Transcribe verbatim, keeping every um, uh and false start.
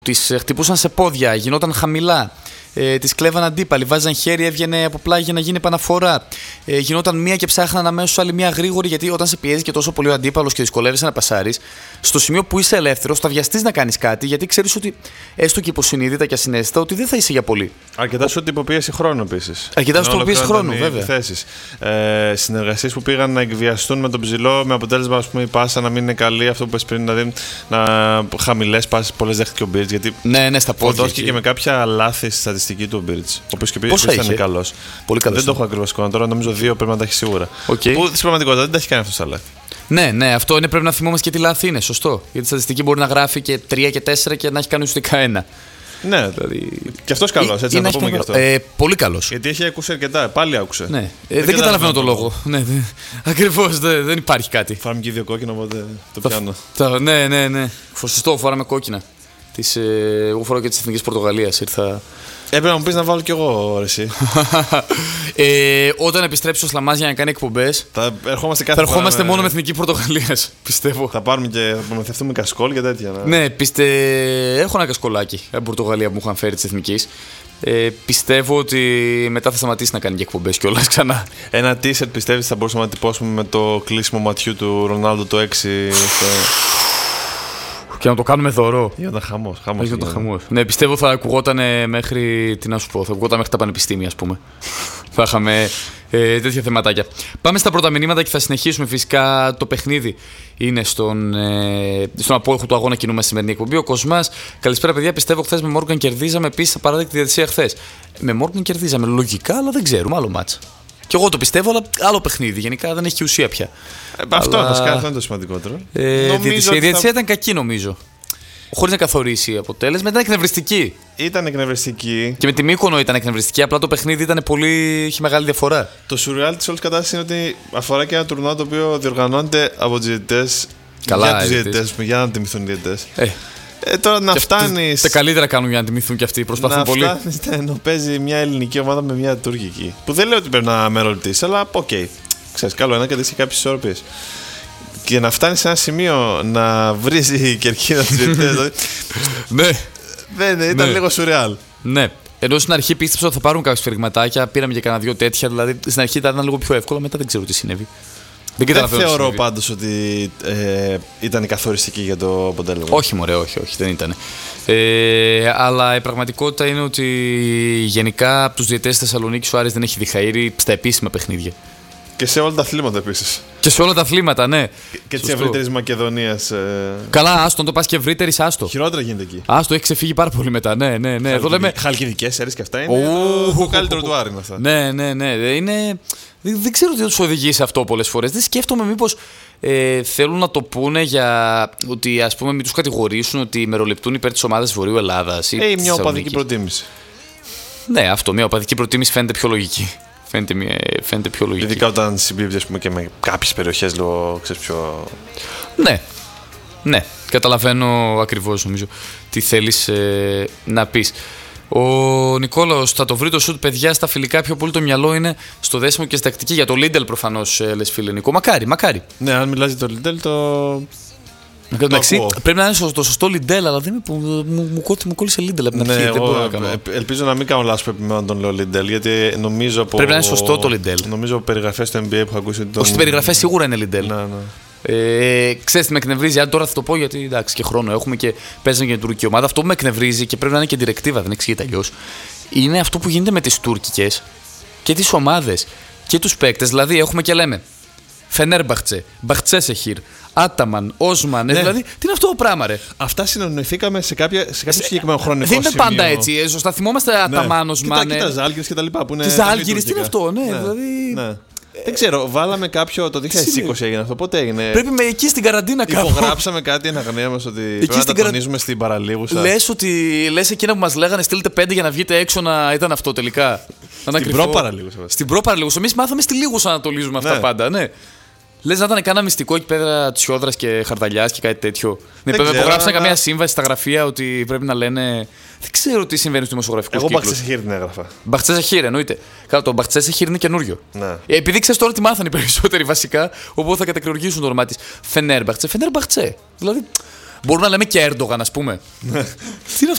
Τις χτυπούσαν σε πόδια, γινόταν χαμηλά. Ε, τις κλέβαν αντίπαλοι, βάζαν χέρι, έβγαινε από πλάγι για να γίνει επαναφορά. Ε, γινόταν μία και ψάχναν αμέσως άλλη μία γρήγορη, γιατί όταν σε πιέζει και τόσο πολύ ο αντίπαλος και δυσκολεύεσαι να πασάρεις, στο σημείο που είσαι ελεύθερος θα βιαστείς να κάνεις κάτι, γιατί ξέρεις ότι έστω και υποσυνείδητα και ασυναίσθητα ότι δεν θα είσαι για πολύ. Αρκετά σου υποπίεση χρόνου επίσης. Αρκετά σου υποπίεση χρόνου, βέβαια. Ε, Συνεργασίες που πήγαν να εκβιαστούν με τον ψηλό, με αποτέλεσμα ας πούμε, η πάσα να μην είναι καλή, αυτό που είπες πριν, δηλαδή να χαμηλές πάσες, πολλές δέχτηκε ο Μπίρτς. Γιατί ναι, ναι, στα πόδια. Φωτώθηκε και με κάποια λάθη στη στατιστική του Μπίρτς. Ο οποίος και πήγε ήταν καλός. Πολύ καλός. Δεν το έχω ακριβώς εικόνα τώρα, νομίζω δύο πρέπει να τα έχει σίγουρα. Okay. Που στην πραγματικότητα δεν τα έχει κάνει αυτό στα λάθη. Ναι, ναι, αυτό είναι, πρέπει να θυμόμαστε και τι λάθη είναι, σωστό. Γιατί η στατιστική μπορεί να γράφει και τρία και τέσσερα και να έχει κάνει ουσιαστικά ένα. Ναι, δηλαδή. Και αυτό καλό, έτσι να το πούμε και αυτό. Ε, πολύ καλό. Γιατί έχει ακούσει αρκετά, πάλι άκουσε. Ναι. Ε, δεν δεν καταλαβαίνω το λόγο. Ναι, ακριβώς, δεν, δεν υπάρχει κάτι. Φάμε και δύο κόκκινα, οπότε το πιάνω. Τα, ναι, ναι, ναι. Σωστό, φοράμε κόκκινα. Της, ε, εγώ φοράω και τη Εθνική Πορτογαλία. Ήρθα. Έπρεπε να μου πει να βάλω κι εγώ, ρε, εσύ. ε, όταν επιστρέψει ο Σλαμάς για να κάνει εκπομπές, θα ερχόμαστε κάθε Θα ερχόμαστε με... μόνο με Εθνική Πορτογαλία, πιστεύω. Θα πάρουμε και θα προμηθευτούμε κασκόλ και τέτοια. Ναι, ναι πιστε... έχω ένα κασκολάκι από Πορτογαλία που μου είχαν φέρει τη Εθνική. Ε, πιστεύω ότι μετά θα σταματήσει να κάνει και εκπομπές κιόλας ξανά. Ένα t-shirt πιστεύεις θα μπορούσαμε να τυπώσουμε με το κλείσιμο ματιού του Ρονάλντο το έξι. Στο... Και να το κάνουμε δωρό. Για να χαμός. χαμός για χαμός. Ναι, πιστεύω θα ακουγόταν μέχρι. Τι να σου πω, θα ακουγόταν μέχρι τα πανεπιστήμια, ας πούμε. Θα είχαμε ε, τέτοια θεματάκια. Πάμε στα πρώτα μηνύματα και θα συνεχίσουμε. Φυσικά το παιχνίδι είναι στον, ε, στον απόϊχο του αγώνα κινούμε στη σημερινή εκπομπή. Ο Κοσμάς, καλησπέρα παιδιά. Πιστεύω χθες με Μόργαν κερδίζαμε. Επίσης, απαράδεκτη διαδικασία χθες. Με Μόργαν κερδίζαμε. Λογικά, αλλά δεν ξέρουμε. Άλλο μάτσα. Και εγώ το πιστεύω, αλλά άλλο παιχνίδι. Γενικά δεν έχει και ουσία πια. Ε, αυτό αλλά... αυτό είναι το σημαντικότερο. Ε, η διαιτησία θα... ήταν κακή, νομίζω. Χωρίς να καθορίσει αποτέλεσμα, ήταν εκνευριστική. Ήταν εκνευριστική. Και με τη Μύκονο ήταν εκνευριστική, απλά το παιχνίδι ήταν πολύ. Είχε μεγάλη διαφορά. Το σουρεάλ της όλης κατάστασης είναι ότι αφορά και ένα τουρνουά το οποίο διοργανώνεται από τους διαιτητές. Καλά, για τους διαιτητές, για να τιμηθούν οι διαιτητές. Ε. Ε, τώρα να φτάνει. Τα καλύτερα κάνουν για να τιμηθούν και αυτοί. Προσπαθούν να πολύ. Να φτάνει ενώ παίζει μια ελληνική ομάδα με μια τουρκική. Που δεν λέω ότι πρέπει να μεροληπτήσει, αλλά οκ. Okay. Ξέρεις, καλό είναι να κρατήσει κάποιες ισορροπίες. Και να φτάνει σε ένα σημείο να βρίζει η κερκίδα του διαιτητές. Δηλαδή. Ναι. Δεν ήταν ναι. λίγο σουρεάλ. Ναι. Ενώ στην αρχή πίστεψα ότι θα πάρουν κάποια σφυριγματάκια, πήραμε και κανένα δυο τέτοια. Δηλαδή στην αρχή ήταν λίγο πιο εύκολο, μετά δεν ξέρω τι συνέβη. Δεν, δεν θεωρώ πάντως ότι ε, ήταν καθοριστική για το αποτέλεσμα. Όχι, μωρέ, όχι, όχι, δεν ήταν. Ε, αλλά η πραγματικότητα είναι ότι γενικά από τους διαιτητές της Θεσσαλονίκης ο Άρης δεν έχει διχαήρει στα επίσημα παιχνίδια. Και σε όλα τα αθλήματα επίσης. Και σε όλα τα αθλήματα, ναι. Και τη ευρύτερη Μακεδονίας. Ε... Καλά, άστο, το πα και ευρύτερη, άστο. Χειρότερα γίνεται εκεί. Άστο, έχει ξεφύγει πάρα πολύ μετά. Ναι, ναι, ναι. Εδώ λέμε. Χαλκιδικές αίρες και αυτά είναι. Oh, το καλύτερο του Άρη είναι αυτά. Ναι, ναι, ναι. Είναι... Δεν, δεν ξέρω τι θα του οδηγεί σε αυτό πολλές φορές. Δεν σκέφτομαι μήπως ε, θέλουν να το πούνε για ότι ας πούμε μην τους κατηγορήσουν ότι μεροληπτούν υπέρ της ομάδας Βορείου Ελλάδας. Ε, μια οπαδική προτίμηση. Ναι, αυτό. Μια οπαδική προτίμηση φαίνεται πιο λογική. Φαίνεται, μια, φαίνεται πιο λογική. Ειδικά όταν συμπίπτει και με κάποιες περιοχές λίγο ξέρεις πιο. Ναι. Ναι. Καταλαβαίνω ακριβώς νομίζω τι θέλεις ε, να πεις. Ο Νικόλαος θα το βρει το σουτ, παιδιά, στα φιλικά πιο πολύ το μυαλό είναι στο δέσιμο και στη τακτική. Για το Λίντελ προφανώς λες, φίλε Νικό. Μακάρι, μακάρι. Ναι, αν μιλάς για το Λίντελ, το. Εντάξει, πρέπει να είναι το σωστό Λιντέλ, αλλά δεν μου, μου, μου, μου κόλλησε Λίντελ από την αρχή. Ναι, δεν μπορώ να κάνω. Ελπίζω να μην κάνω λάθος που επιμένω να τον λέω Λιντέλ, γιατί νομίζω από. Πρέπει να είναι σωστό το Λιντέλ. Νομίζω από περιγραφές του N B A που έχω ακούσει. Τον... Όχι, στην περιγραφές σίγουρα είναι Λιντέλ. Ναι, ναι. Ε, ξέρεις τι με εκνευρίζει, αν τώρα θα το πω γιατί εντάξει και χρόνο έχουμε και παίζανε και την τουρκική ομάδα. Αυτό που με εκνευρίζει και πρέπει να είναι και διρεκτίβα, δεν εξηγείται αλλιώς, είναι αυτό που γίνεται με τις τουρκικές και τις ομάδες και τους παίκτες. Δηλαδή έχουμε και λέμε Φενέρμπαχτσε, Μπαχτσέσεχιρ, Άταμαν, Όσμαν. Ναι. Δηλαδή, τι είναι αυτό το πράγμα, ρε. Αυτά συνεννοηθήκαμε σε, κάποια, σε κάποιο συγκεκριμένο χρονικό σημείο. Δεν είναι πάντα έτσι. Σωστά, θυμόμαστε ναι. Άταμαν, Όσμαν. Και τα Ζάλγκιρις και τα λοιπά. Τι Ζάλγκιρις, τι είναι αυτό, ναι. ναι. Δηλαδή... ναι. Δεν ξέρω, βάλαμε κάποιο. Το δύο χιλιάδες είκοσι έγινε αυτό. Πότε έγινε. Πρέπει με εκεί στην καραντίνα κάπου. Υπογράψαμε κάτι εν αγνία μας ότι εκεί πρέπει να τα τονίζουμε καρα... στην παραλίγουσα. Λες ότι. Λες εκείνα που μας λέγανε στείλτε πέντε για να βγείτε έξω να ήταν αυτό τελικά. Στην προ-παραλίγουσα. Στην προ-παραλίγουσα. Εμείς μάθαμε στη λίγουσα να το λύσουμε αυτά ναι. πάντα, ναι. Λες να ήταν κανένα μυστικό εκεί πέρα Τσιόδρας και Χαρδαλιάς και κάτι τέτοιο. Δεν ναι, υπογράψαν αλλά... καμία σύμβαση στα γραφεία ότι πρέπει να λένε. Δεν ξέρω τι συμβαίνει στους δημοσιογραφικούς κύκλους. Εγώ Μπαχτσέσεχιρ την έγραφα. Μπαχτσέσεχιρ, εννοείται. Καλά, το Μπαχτσέσεχιρ είναι καινούριο. Ναι. Επειδή ξέρεις τώρα τι μάθανε οι περισσότεροι βασικά, οπότε θα κατακριουργήσουν το όνομά της. Φενέρμπαχτσε, Φενέρμπαχτσε. Δηλαδή, Μπορούμε να λέμε και Έρντογαν, ας πούμε. Τι είναι